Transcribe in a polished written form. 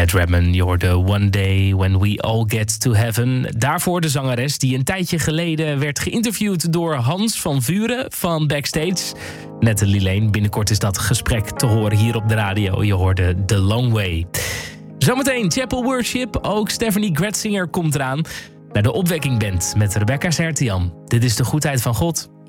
Ed Redman, je hoorde One Day When We All Get to Heaven. Daarvoor de zangeres die een tijdje geleden werd geïnterviewd door Hans van Vuren van Backstage. Nette Lilleen, binnenkort is dat gesprek te horen hier op de radio. Je hoorde The Long Way. Zometeen Chapel Worship, ook Stephanie Gretzinger komt eraan. Naar de Opwekking Band met Rebecca Sertian. Dit is de goedheid van God.